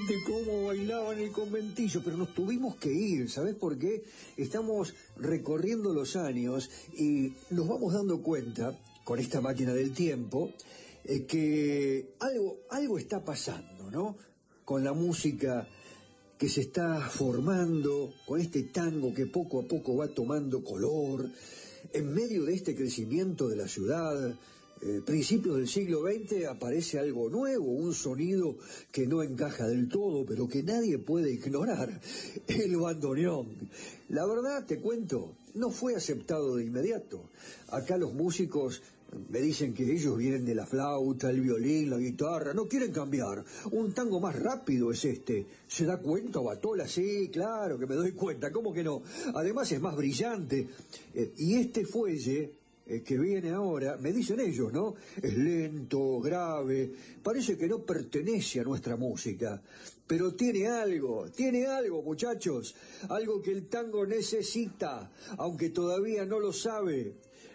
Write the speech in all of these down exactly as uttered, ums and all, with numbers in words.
impresionante cómo bailaban el conventillo, pero nos tuvimos que ir, ¿sabés por qué? Estamos recorriendo los años y nos vamos dando cuenta, con esta máquina del tiempo, eh, que algo, algo está pasando, ¿no? Con la música que se está formando, con este tango que poco a poco va tomando color, en medio de este crecimiento de la ciudad. Eh, principios del siglo veinte aparece algo nuevo, un sonido que no encaja del todo, pero que nadie puede ignorar, el bandoneón. La verdad, te cuento, no fue aceptado de inmediato. Acá los músicos me dicen que ellos vienen de la flauta, el violín, la guitarra, no quieren cambiar. Un tango más rápido es este. ¿Se da cuenta, Batola? Sí, claro que me doy cuenta, ¿cómo que no? Además es más brillante. Eh, y este fuelle Eh, que viene ahora, me dicen ellos, ¿no? Es lento, grave, parece que no pertenece a nuestra música, pero tiene algo, tiene algo, muchachos, algo que el tango necesita, aunque todavía no lo sabe.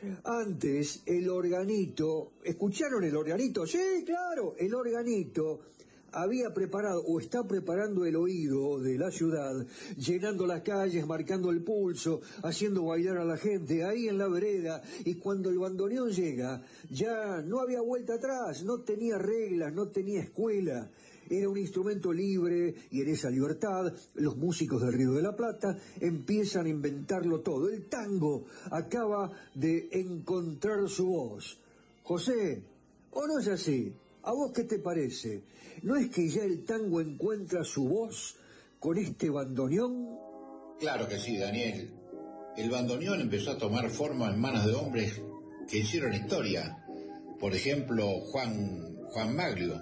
Antes, el organito, ¿escucharon el organito? Sí, claro, el organito había preparado o está preparando el oído de la ciudad, llenando las calles, marcando el pulso, haciendo bailar a la gente ahí en la vereda, y cuando el bandoneón llega, ya no había vuelta atrás, no tenía reglas, no tenía escuela, era un instrumento libre, y en esa libertad los músicos del Río de la Plata empiezan a inventarlo todo. El tango acaba de encontrar su voz. José, ¿o no es así? ¿A vos qué te parece? ¿No es que ya el tango encuentra su voz con este bandoneón? Claro que sí, Daniel. El bandoneón empezó a tomar forma en manos de hombres que hicieron historia. Por ejemplo, Juan, Juan Maglio,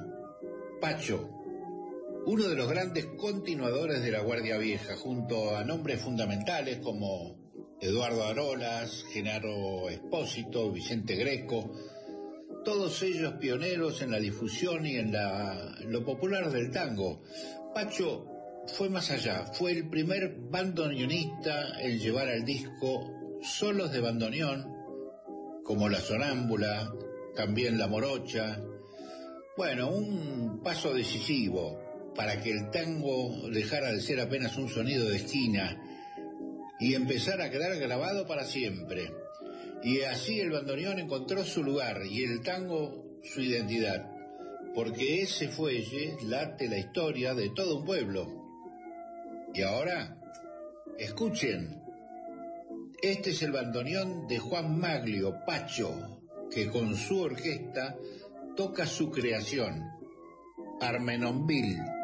Pacho, uno de los grandes continuadores de la Guardia Vieja, junto a nombres fundamentales como Eduardo Arolas, Genaro Espósito, Vicente Greco, todos ellos pioneros en la difusión y en la, lo popular del tango. Pacho fue más allá, fue el primer bandoneonista en llevar al disco solos de bandoneón, como La Sonámbula, también La Morocha. Bueno, un paso decisivo para que el tango dejara de ser apenas un sonido de esquina y empezara a quedar grabado para siempre. Y así el bandoneón encontró su lugar y el tango su identidad, porque ese fuelle late la historia de todo un pueblo. Y ahora, escuchen, este es el bandoneón de Juan Maglio, Pacho, que con su orquesta toca su creación, Armenonville.